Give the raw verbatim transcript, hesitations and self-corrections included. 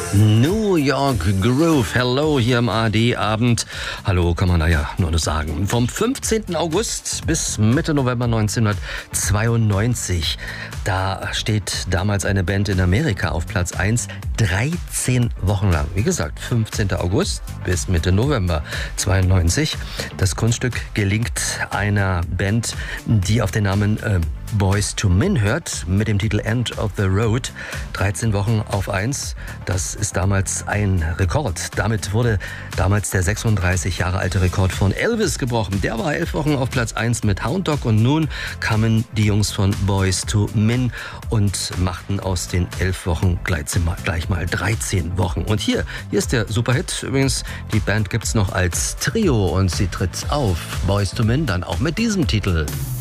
New York Groove. Hello hier im A R D-Abend. Hallo kann man da ja nur noch sagen. Vom fünfzehnten August bis Mitte November neunzehnhundertzweiundneunzig. Da steht damals eine Band in Amerika auf Platz eins. dreizehn Wochen lang. Wie gesagt, fünfzehnten August bis Mitte November zweiundneunzig. Das Kunststück gelingt einer Band, die auf den Namen äh, Boyz two Men hört, mit dem Titel End of the Road. dreizehn Wochen auf eins. Das ist damals ein Rekord. Damit wurde damals der sechsunddreißig Jahre alte Rekord von Elvis gebrochen. Der war elf Wochen auf Platz eins mit Hound Dog und nun kamen die Jungs von Boyz two Men und machten aus den elf Wochen gleich mal, gleich mal dreizehn Wochen. Und hier, hier ist der Superhit. Übrigens, die Band gibt's noch als Trio und sie tritt auf. Boyz two Men dann auch mit diesem Titel.